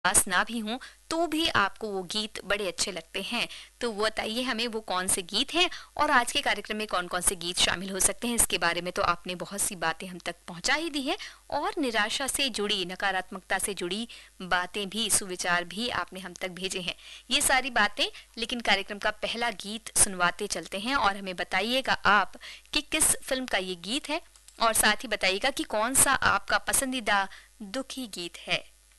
पास ना भी हों तो भी आपको वो गीत बड़े अच्छे लगते हैं। तो वो बताइए हमें वो कौन से गीत हैं और आज के कार्यक्रम में कौन-कौन से गीत शामिल हो सकते हैं। इसके बारे में तो आपने बहुत सी बातें हम तक पहुंचा ही दी है और निराशा से जुड़ी, नकारात्मकता से जुड़ी बातें भी, सुविचार भी आपने हम तक भेजे हैं। ये सारी बातें, लेकिन कार्यक्रम का पहला गीत सुनवाते चलते हैं और हमें बताइएगा आप कि किस फिल्म का ये गीत है और साथ ही बताइएगा कि कौन सा आपका पसंदीदा दुखी गीत है।